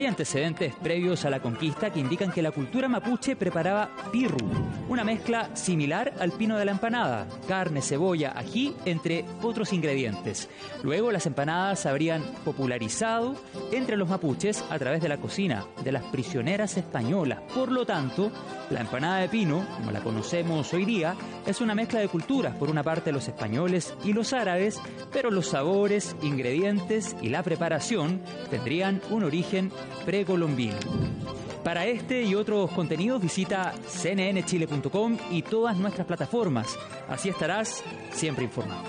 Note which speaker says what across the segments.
Speaker 1: Hay antecedentes previos a la conquista que indican que la cultura mapuche preparaba pirru, una mezcla similar al pino de la empanada, carne, cebolla, ají, entre otros ingredientes. Luego las empanadas se habrían popularizado entre los mapuches a través de la cocina de las prisioneras españolas. Por lo tanto, la empanada de pino, como la conocemos hoy día, es una mezcla de culturas, por una parte los españoles y los árabes, pero los sabores, ingredientes y la preparación tendrían un origen precolombino. Para este y otros contenidos visita cnnchile.com y todas nuestras plataformas. Así estarás siempre informado.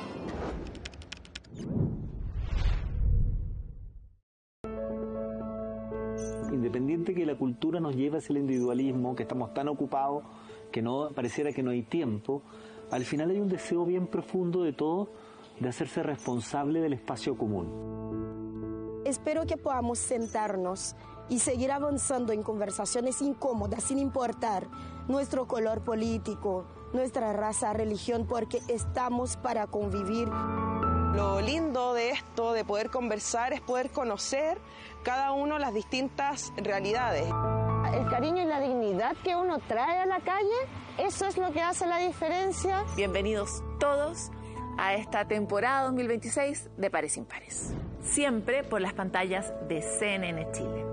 Speaker 2: Independiente que la cultura nos lleve hacia el individualismo, que estamos tan ocupados que no pareciera que no hay tiempo, al final hay un deseo bien profundo de todos de hacerse responsable del espacio común.
Speaker 3: Espero que podamos sentarnos y seguir avanzando en conversaciones incómodas sin importar nuestro color político, nuestra raza, religión, porque estamos para convivir.
Speaker 4: Lo lindo de esto, de poder conversar, es poder conocer cada uno las distintas realidades.
Speaker 5: El cariño y la dignidad que uno trae a la calle, eso es lo que hace la diferencia.
Speaker 6: Bienvenidos todos a esta temporada 2026 de Pares Impares, siempre por las pantallas de CNN Chile.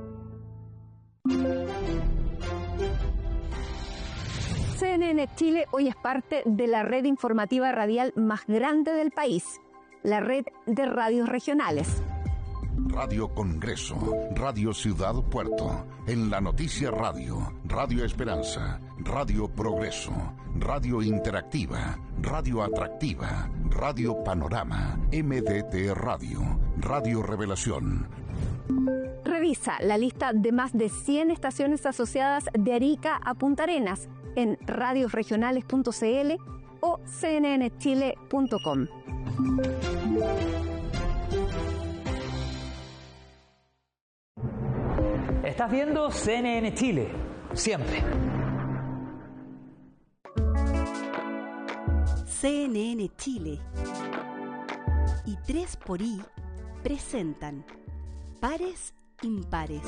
Speaker 7: CNN Chile hoy es parte de la red informativa radial más grande del país, la red de radios regionales.
Speaker 8: Radio Congreso, Radio Ciudad Puerto, En la Noticia Radio, Radio Esperanza, Radio Progreso, Radio Interactiva, Radio Atractiva, Radio Panorama, MDT Radio, Radio Revelación.
Speaker 7: Revisa la lista de más de 100 estaciones asociadas de Arica a Punta Arenas en radiosregionales.cl o cnnchile.com.
Speaker 1: Estás viendo CNN Chile, siempre.
Speaker 9: CNN Chile y 3xI presentan Pares Impares.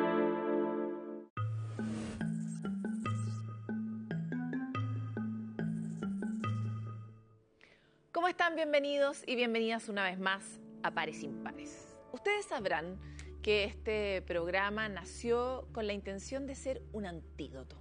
Speaker 6: ¿Cómo están? Bienvenidos y bienvenidas una vez más a Pares Impares. Ustedes sabrán que este programa nació con la intención de ser un antídoto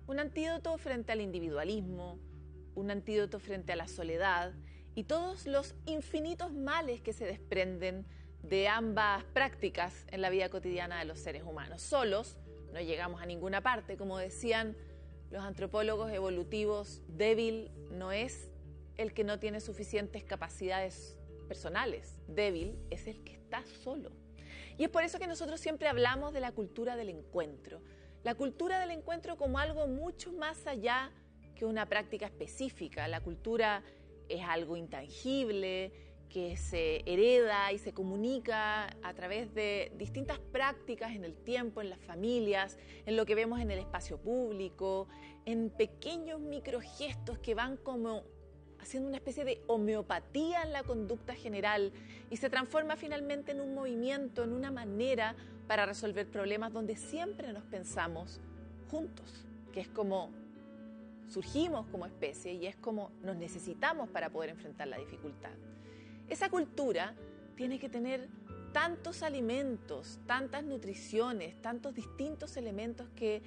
Speaker 6: frente al individualismo, un antídoto frente a la soledad y todos los infinitos males que se desprenden de ambas prácticas en la vida cotidiana de los seres humanos. Solos no llegamos a ninguna parte, como decían los antropólogos evolutivos, débil no es el que no tiene suficientes capacidades personales, débil es el que está solo. Y es por eso que nosotros siempre hablamos de la cultura del encuentro. La cultura del encuentro como algo mucho más allá que una práctica específica. La cultura es algo intangible, que se hereda y se comunica a través de distintas prácticas en el tiempo, en las familias, en lo que vemos en el espacio público, en pequeños microgestos que van como haciendo una especie de homeopatía en la conducta general y se transforma finalmente en un movimiento, en una manera para resolver problemas donde siempre nos pensamos juntos, que es como surgimos como especie y es como nos necesitamos para poder enfrentar la dificultad. Esa cultura tiene que tener tantos alimentos, tantas nutriciones, tantos distintos elementos que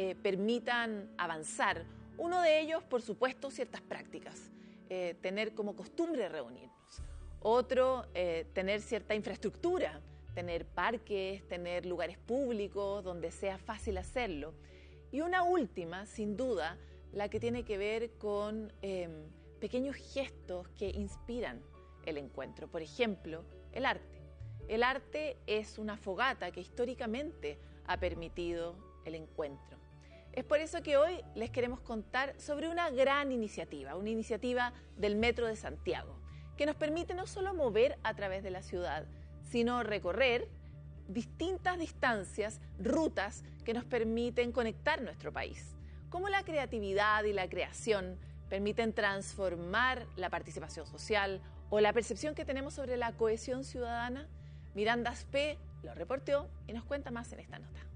Speaker 6: permitan avanzar. Uno de ellos, por supuesto, ciertas prácticas. Tener como costumbre reunirnos. Otro, tener cierta infraestructura, tener parques, tener lugares públicos donde sea fácil hacerlo. Y una última, sin duda, la que tiene que ver con pequeños gestos que inspiran el encuentro. Por ejemplo, el arte. El arte es una fogata que históricamente ha permitido el encuentro. Es por eso que hoy les queremos contar sobre una gran iniciativa, una iniciativa del Metro de Santiago, que nos permite no solo mover a través de la ciudad, sino recorrer distintas distancias, rutas que nos permiten conectar nuestro país. Cómo la creatividad y la creación permiten transformar la participación social o la percepción que tenemos sobre la cohesión ciudadana. Miranda Spee Lo reporteó y nos cuenta más en esta nota.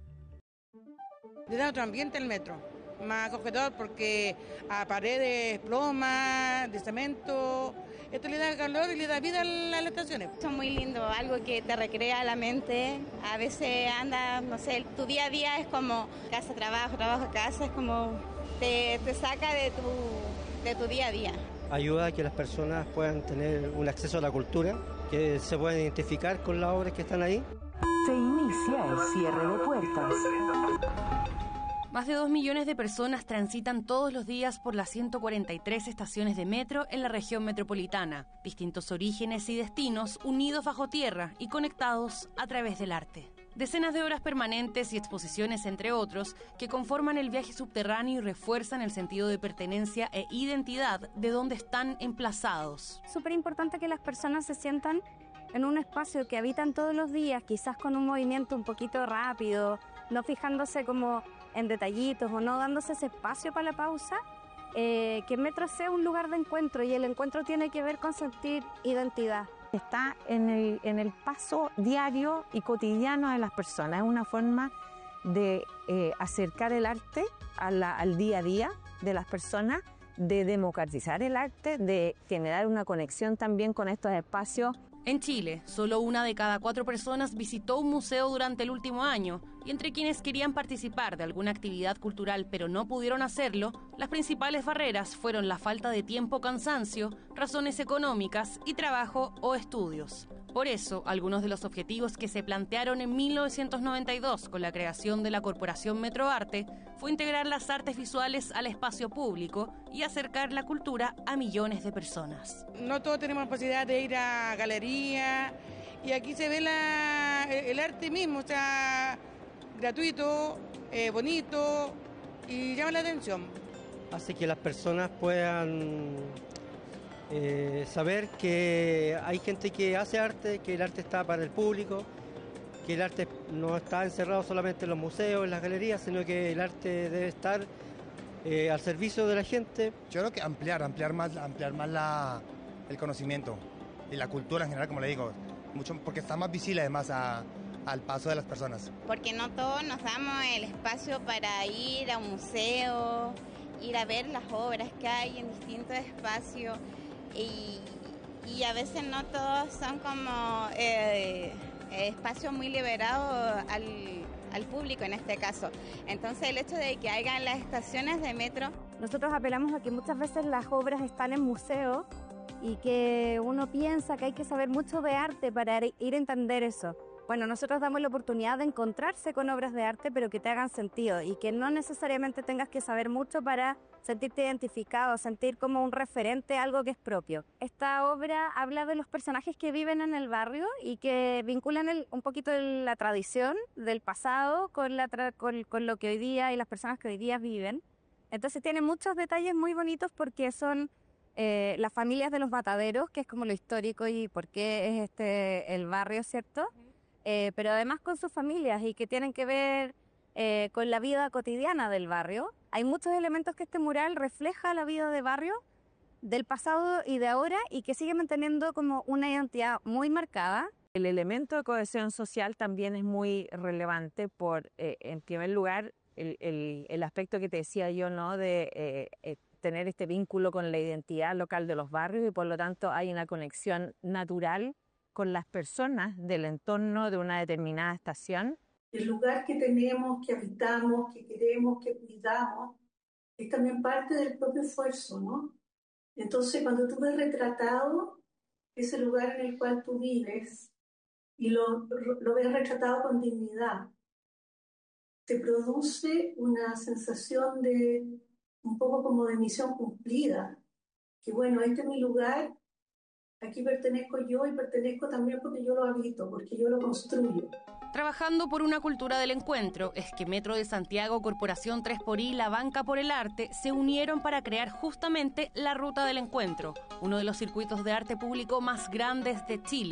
Speaker 10: Le da otro ambiente al metro, más acogedor porque a paredes, plomas, de cemento, esto le da calor y le da vida a las estaciones.
Speaker 5: Es muy lindo, algo que te recrea la mente. A veces anda, no sé, tu día a día es como casa, trabajo, trabajo, casa, es como te saca de tu día a día.
Speaker 11: Ayuda a que las personas puedan tener un acceso a la cultura, que se puedan identificar con las obras que están ahí.
Speaker 12: Se inicia el cierre de puertas.
Speaker 13: Más de 2 millones de personas transitan todos los días por las 143 estaciones de metro en la región metropolitana. Distintos orígenes y destinos unidos bajo tierra y conectados a través del arte. Decenas de obras permanentes y exposiciones, entre otros, que conforman el viaje subterráneo y refuerzan el sentido de pertenencia e identidad de donde están emplazados.
Speaker 7: Súper importante que las personas se sientan en un espacio que habitan todos los días, quizás con un movimiento un poquito rápido, no fijándose como en detallitos o no dándose ese espacio para la pausa, que el metro sea un lugar de encuentro, y el encuentro tiene que ver con sentir identidad.
Speaker 14: Está en el paso diario y cotidiano de las personas. Es una forma de acercar el arte al día a día de las personas, de democratizar el arte, de generar una conexión también con estos espacios.
Speaker 13: En Chile, solo 1 de cada 4 personas visitó un museo durante el último año, y entre quienes querían participar de alguna actividad cultural pero no pudieron hacerlo, las principales barreras fueron la falta de tiempo o cansancio, razones económicas y trabajo o estudios. Por eso, algunos de los objetivos que se plantearon en 1992 con la creación de la Corporación Metroarte fue integrar las artes visuales al espacio público y acercar la cultura a millones de personas.
Speaker 10: No todos tenemos la posibilidad de ir a galerías, y aquí se ve el arte mismo, o sea, gratuito, bonito y llama la atención.
Speaker 11: Hace que las personas puedan saber que hay gente que hace arte, que el arte está para el público, que el arte no está encerrado solamente en los museos, en las galerías, sino que el arte debe estar al servicio de la gente.
Speaker 15: Yo creo que ampliar más el conocimiento y la cultura en general, como le digo, mucho, porque está más visible además al paso de las personas.
Speaker 5: Porque no todos nos damos el espacio para ir a un museo, ir a ver las obras que hay en distintos espacios, y a veces no todos son como espacios muy liberados al público en este caso. Entonces el hecho de que hayan las estaciones de metro...
Speaker 7: Nosotros apelamos a que muchas veces las obras están en museos y que uno piensa que hay que saber mucho de arte para ir a entender eso. Bueno, nosotros damos la oportunidad de encontrarse con obras de arte, pero que te hagan sentido y que no necesariamente tengas que saber mucho para sentirte identificado, sentir como un referente, algo que es propio. Esta obra habla de los personajes que viven en el barrio y que vinculan un poquito la tradición del pasado con lo que hoy día y las personas que hoy día viven. Entonces tiene muchos detalles muy bonitos porque son las familias de los mataderos, que es como lo histórico y por qué es el barrio, ¿cierto? Pero además con sus familias y que tienen que ver con la vida cotidiana del barrio. Hay muchos elementos que este mural refleja la vida de barrio del pasado y de ahora, y que sigue manteniendo como una identidad muy marcada.
Speaker 14: El elemento de cohesión social también es muy relevante por, en primer lugar, el aspecto que te decía yo, ¿no? De tener este vínculo con la identidad local de los barrios, y por lo tanto hay una conexión natural con las personas del entorno de una determinada estación.
Speaker 16: El lugar que tenemos, que habitamos, que queremos, que cuidamos, es también parte del propio esfuerzo, ¿no? Entonces, cuando tú ves retratado ese lugar en el cual tú vives y lo ves retratado con dignidad, te produce una sensación de un poco como de misión cumplida, que bueno, este es mi lugar, aquí pertenezco yo y pertenezco también porque yo lo habito, porque yo lo construyo.
Speaker 13: Trabajando por una cultura del encuentro, es que Metro de Santiago, Corporación 3xI y la Banca por el Arte se unieron para crear justamente la Ruta del Encuentro, uno de los circuitos de arte público más grandes de Chile,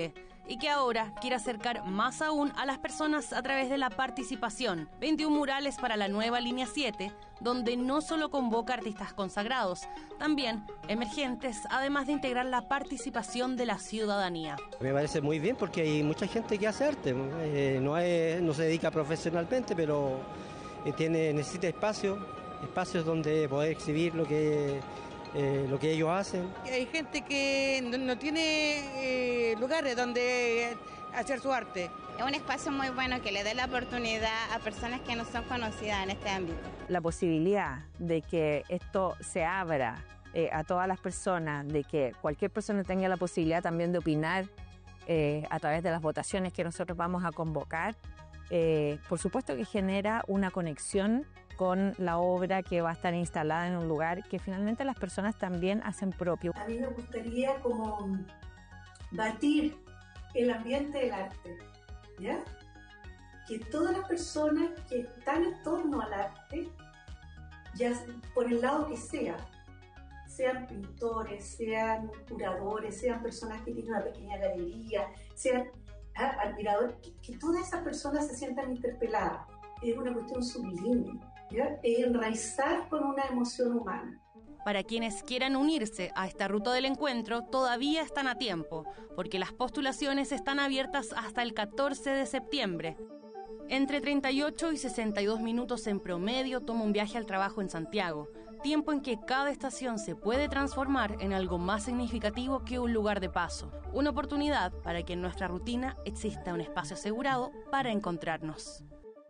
Speaker 13: y que ahora quiere acercar más aún a las personas a través de la participación. 21 murales para la nueva Línea 7, donde no solo convoca artistas consagrados, también emergentes, además de integrar la participación de la ciudadanía.
Speaker 11: Me parece muy bien porque hay mucha gente que hace arte, no se dedica profesionalmente, pero necesita espacios donde poder exhibir lo que ellos hacen.
Speaker 10: Hay gente que no tiene lugares donde hacer su arte.
Speaker 5: Es un espacio muy bueno que le dé la oportunidad a personas que no son conocidas en este ámbito.
Speaker 14: La posibilidad de que esto se abra a todas las personas, de que cualquier persona tenga la posibilidad también de opinar a través de las votaciones que nosotros vamos a convocar, por supuesto que genera una conexión con la obra que va a estar instalada en un lugar que finalmente las personas también hacen propio.
Speaker 16: A mí me gustaría como batir el ambiente del arte, ¿ya? Que todas las personas que están en torno al arte, ya por el lado que sea, sean pintores, sean curadores, sean personas que tienen una pequeña galería, sean admiradores, que todas esas personas se sientan interpeladas. Es una cuestión sublime, ¿ya? Es enraizar con una emoción humana.
Speaker 13: Para quienes quieran unirse a esta ruta del encuentro, todavía están a tiempo, porque las postulaciones están abiertas hasta el 14 de septiembre. Entre 38 y 62 minutos en promedio toma un viaje al trabajo en Santiago, tiempo en que cada estación se puede transformar en algo más significativo que un lugar de paso. Una oportunidad para que en nuestra rutina exista un espacio asegurado para encontrarnos.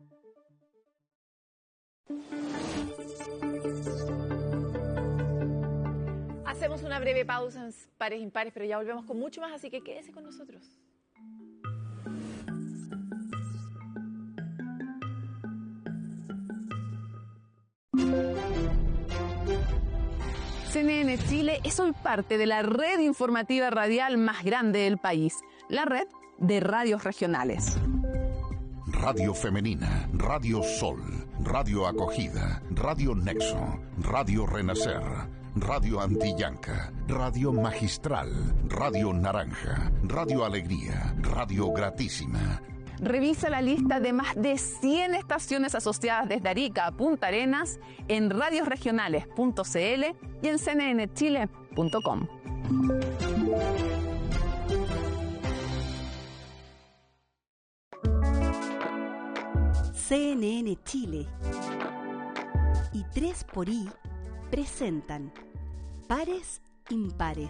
Speaker 6: Hacemos una breve pausa en Pares Impares, pero ya volvemos con mucho más, así que quédese con nosotros.
Speaker 17: CNN Chile es hoy parte de la red informativa radial más grande del país, la red de radios regionales.
Speaker 8: Radio Femenina, Radio Sol, Radio Acogida, Radio Nexo, Radio Renacer, Radio Antillanca, Radio Magistral, Radio Naranja, Radio Alegría, Radio Gratísima.
Speaker 17: Revisa la lista de más de 100 estaciones asociadas desde Arica a Punta Arenas en radiosregionales.cl y en cnnchile.com.
Speaker 9: CNN Chile y 3xI presentan Pares Impares.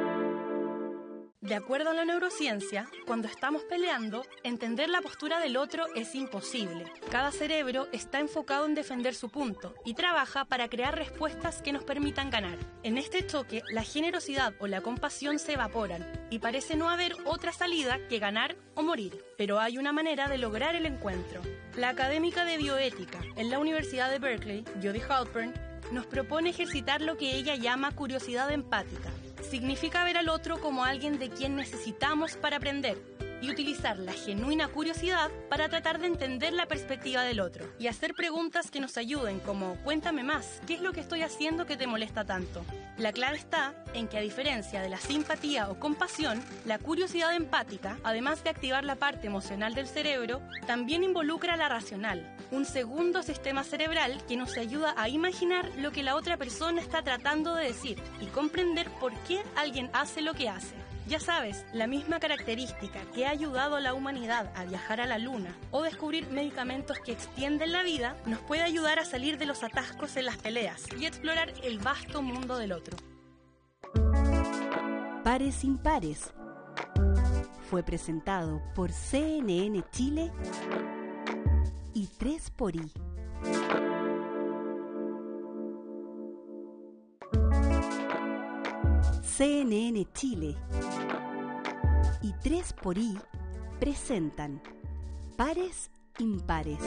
Speaker 13: De acuerdo a la neurociencia, cuando estamos peleando, entender la postura del otro es imposible. Cada cerebro está enfocado en defender su punto y trabaja para crear respuestas que nos permitan ganar. En este choque, la generosidad o la compasión se evaporan y parece no haber otra salida que ganar o morir. Pero hay una manera de lograr el encuentro. La académica de bioética en la Universidad de Berkeley, Jody Halpern, nos propone ejercitar lo que ella llama curiosidad empática. Significa ver al otro como alguien de quien necesitamos para aprender y utilizar la genuina curiosidad para tratar de entender la perspectiva del otro y hacer preguntas que nos ayuden, como cuéntame más, ¿qué es lo que estoy haciendo que te molesta tanto? La clave está en que, a diferencia de la simpatía o compasión, la curiosidad empática, además de activar la parte emocional del cerebro, también involucra la racional, un segundo sistema cerebral que nos ayuda a imaginar lo que la otra persona está tratando de decir y comprender por qué alguien hace lo que hace. Ya sabes, la misma característica que ha ayudado a la humanidad a viajar a la Luna o descubrir medicamentos que extienden la vida, nos puede ayudar a salir de los atascos en las peleas y explorar el vasto mundo del otro.
Speaker 9: Pares Impares fue presentado por CNN Chile y 3xI. CNN Chile y 3xI presentan Pares Impares.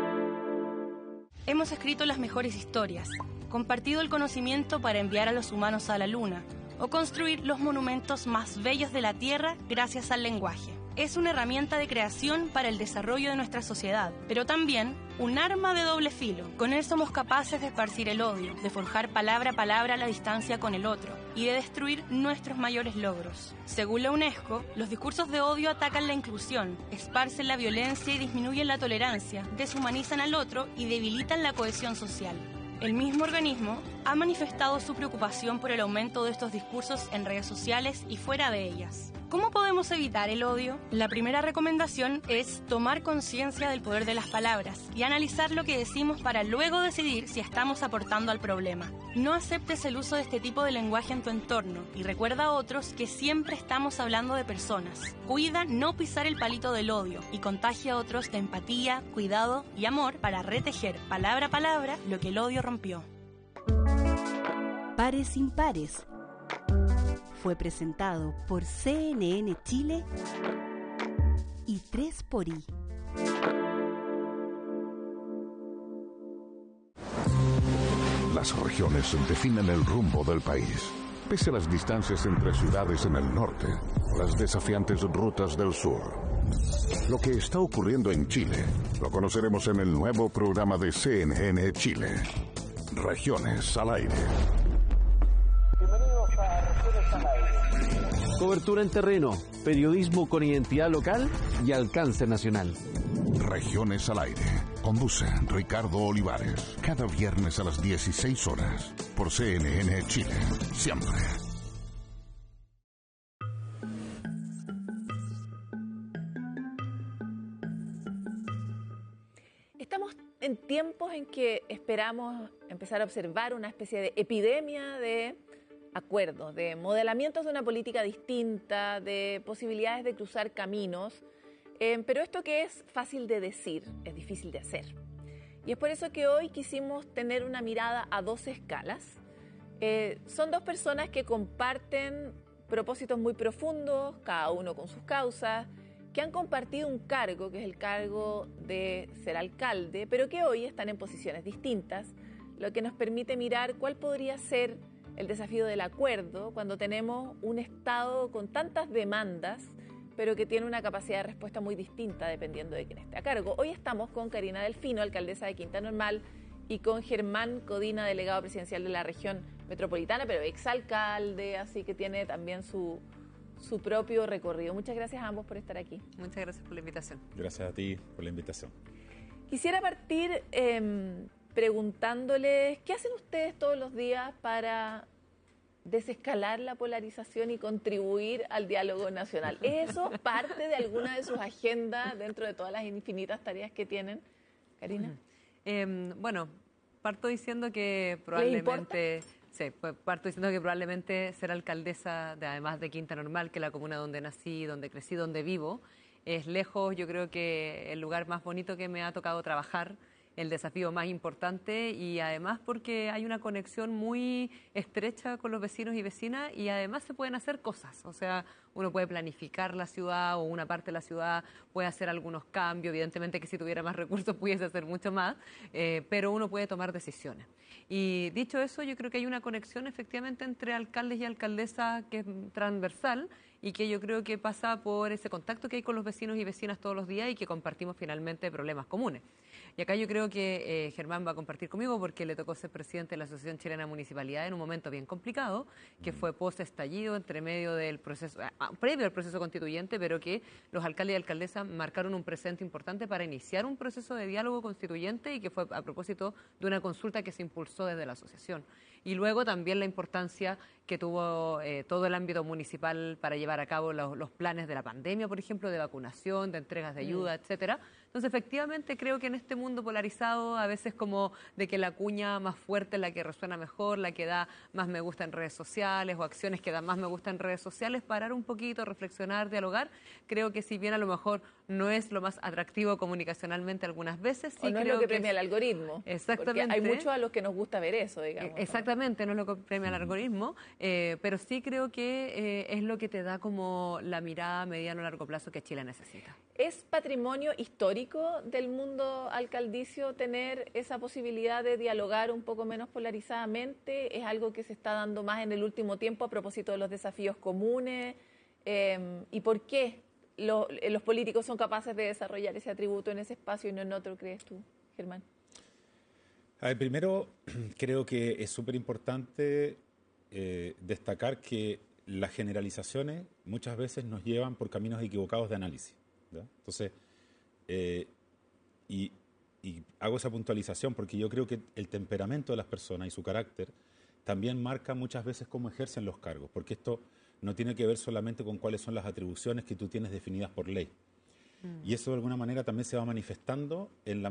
Speaker 13: Hemos escrito las mejores historias, compartido el conocimiento para enviar a los humanos a la Luna o construir los monumentos más bellos de la Tierra gracias al lenguaje.
Speaker 18: es una herramienta de creación para el desarrollo de nuestra sociedad, pero también un arma de doble filo. Con él somos capaces de esparcir el odio, de forjar palabra a palabra la distancia con el otro y de destruir nuestros mayores logros. Según la UNESCO, los discursos de odio atacan la inclusión, esparcen la violencia y disminuyen la tolerancia, deshumanizan al otro y debilitan la cohesión social. El mismo organismo ha manifestado su preocupación por el aumento de estos discursos en redes sociales y fuera de ellas. ¿Cómo podemos evitar el odio? La primera recomendación es tomar conciencia del poder de las palabras y analizar lo que decimos para luego decidir si estamos aportando al problema. No aceptes el uso de este tipo de lenguaje en tu entorno y recuerda a otros que siempre estamos hablando de personas. Cuida no pisar el palito del odio y contagia a otros de empatía, cuidado y amor para retejer palabra a palabra lo que el odio rompió.
Speaker 9: Pares Impares fue presentado por CNN Chile y 3xI.
Speaker 8: Las regiones definen el rumbo del país. Pese a las distancias entre ciudades en el norte, las desafiantes rutas del sur. Lo que está ocurriendo en Chile lo conoceremos en el nuevo programa de CNN Chile. Regiones al aire.
Speaker 19: Bienvenidos a Regiones al aire. Cobertura en terreno, periodismo con identidad local y alcance nacional.
Speaker 8: Regiones al aire. Conduce Ricardo Olivares. Cada viernes a las 16 horas. Por CNN Chile. Siempre.
Speaker 6: Estamos en tiempos en que esperamos empezar a observar una especie de epidemia de acuerdos, de modelamientos de una política distinta, de posibilidades de cruzar caminos, pero esto que es fácil de decir, es difícil de hacer. Y es por eso que hoy quisimos tener una mirada a dos escalas. Son dos personas que comparten propósitos muy profundos, cada uno con sus causas, que han compartido un cargo, que es el cargo de ser alcalde, pero que hoy están en posiciones distintas, lo que nos permite mirar cuál podría ser el desafío del acuerdo cuando tenemos un Estado con tantas demandas, pero que tiene una capacidad de respuesta muy distinta dependiendo de quién esté a cargo. Hoy estamos con Karina Delfino, alcaldesa de Quinta Normal, y con Germán Codina, delegado presidencial de la región metropolitana, pero exalcalde, así que tiene también su propio recorrido. Muchas gracias a ambos por estar aquí.
Speaker 20: Muchas gracias por la invitación.
Speaker 21: Gracias a ti por la invitación.
Speaker 6: Quisiera partir preguntándoles, ¿qué hacen ustedes todos los días para desescalar la polarización y contribuir al diálogo nacional? ¿Es eso parte de alguna de sus agendas dentro de todas las infinitas tareas que tienen? Karina.
Speaker 20: Bueno, parto diciendo que probablemente... Sí, pues parto diciendo que probablemente ser alcaldesa, además de Quinta Normal, que es la comuna donde nací, donde crecí, donde vivo, es lejos, yo creo que el lugar más bonito que me ha tocado trabajar, el desafío más importante, y además porque hay una conexión muy estrecha con los vecinos y vecinas, y además se pueden hacer cosas. O sea, uno puede planificar la ciudad o una parte de la ciudad, puede hacer algunos cambios. Evidentemente que si tuviera más recursos pudiese hacer mucho más, pero uno puede tomar decisiones. Y dicho eso, yo creo que hay una conexión efectivamente entre alcaldes y alcaldesas que es transversal y que yo creo que pasa por ese contacto que hay con los vecinos y vecinas todos los días y que compartimos finalmente problemas comunes. Y acá yo creo que Germán va a compartir conmigo porque le tocó ser presidente de la Asociación Chilena de Municipalidades en un momento bien complicado, que fue post-estallido, entre medio del proceso, previo al proceso constituyente, pero que los alcaldes y alcaldesas marcaron un presente importante para iniciar un proceso de diálogo constituyente y que fue a propósito de una consulta que se impulsó desde la asociación. Y luego también la importancia que tuvo todo el ámbito municipal para llevar a cabo los planes de la pandemia, por ejemplo, de vacunación, de entregas de ayuda, etcétera. Entonces, efectivamente, creo que en este mundo polarizado, a veces como de que la cuña más fuerte es la que resuena mejor, la que da más me gusta en redes sociales o acciones que dan más me gusta en redes sociales, parar un poquito, reflexionar, dialogar. Creo que si bien a lo mejor no es lo más atractivo comunicacionalmente algunas veces, sí
Speaker 6: o no
Speaker 20: creo
Speaker 6: es lo que premia el algoritmo.
Speaker 20: Exactamente.
Speaker 6: Porque hay muchos a los que nos gusta ver eso, digamos.
Speaker 20: Exactamente, no es lo que premia el algoritmo, pero sí creo que es lo que te da como la mirada a mediano o largo plazo que Chile necesita.
Speaker 6: ¿Es patrimonio histórico del mundo alcaldicio tener esa posibilidad de dialogar un poco menos polarizadamente? ¿Es algo que se está dando más en el último tiempo a propósito de los desafíos comunes? ¿Y por qué los políticos son capaces de desarrollar ese atributo en ese espacio y no en otro, crees tú, Germán?
Speaker 21: A ver, primero, creo que es súper importante destacar que las generalizaciones muchas veces nos llevan por caminos equivocados de análisis, ¿verdad? Entonces, y hago esa puntualización porque yo creo que el temperamento de las personas y su carácter también marca muchas veces cómo ejercen los cargos, porque esto no tiene que ver solamente con cuáles son las atribuciones que tú tienes definidas por ley. Y eso de alguna manera también se va manifestando en la